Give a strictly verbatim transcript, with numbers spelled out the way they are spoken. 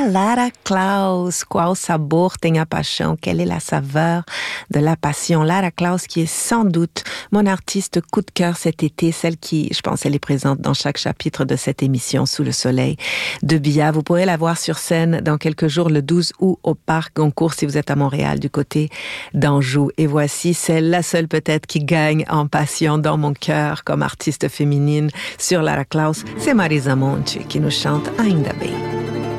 Ah, Lara Klaus, qual sabor tem a paixão? Quelle est la saveur de la passion? Lara Klaus, qui est sans doute mon artiste coup de cœur cet été, celle qui, je pense, elle est présente dans chaque chapitre de cette émission Sous le soleil de Bia. Vous pourrez la voir sur scène dans quelques jours, le douze août, au Parc Goncourt, si vous êtes à Montréal, du côté d'Anjou. Et voici celle, la seule peut-être, qui gagne en passion dans mon cœur comme artiste féminine sur Lara Klaus, c'est Marisa Monte qui nous chante Ainda Bem.